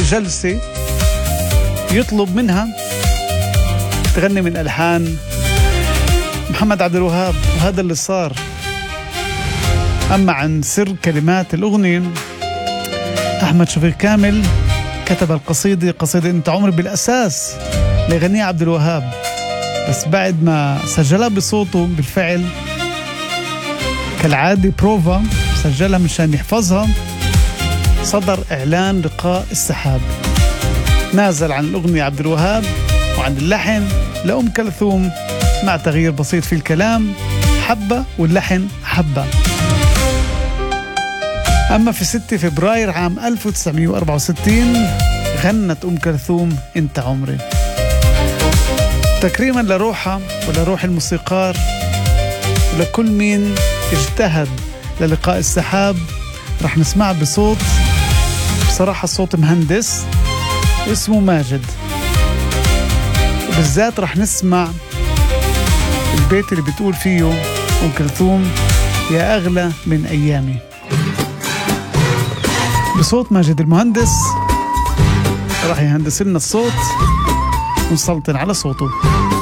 بجلسة يطلب منها تغني من ألحان محمد عبد الوهاب، وهذا اللي صار. أما عن سر كلمات الأغنية، أحمد شفيق كامل كتب القصيدة، قصيدة أنت عمري بالأساس ليغنيها عبد الوهاب، بس بعد ما سجلها بصوته بالفعل كالعادة بروفا سجلها مشان يحفظها، صدر إعلان لقاء السحاب نازل عن الأغنية عبد الوهاب وعن اللحن لأم كلثوم مع تغيير بسيط في الكلام، حبة واللحن حبة. أما في 6 فبراير عام 1964 غنت أم كلثوم أنت عمري، تكريما لروحها ولروح الموسيقار ولكل مين اجتهد للقاء السحاب. رح نسمع بصوت بصراحة صوت مهندس اسمه ماجد، وبالذات رح نسمع البيت اللي بتقول فيه أم كلثوم يا أغلى من أيامي بصوت ماجد المهندس. رح يهندس لنا الصوت ونسلطن على صوته.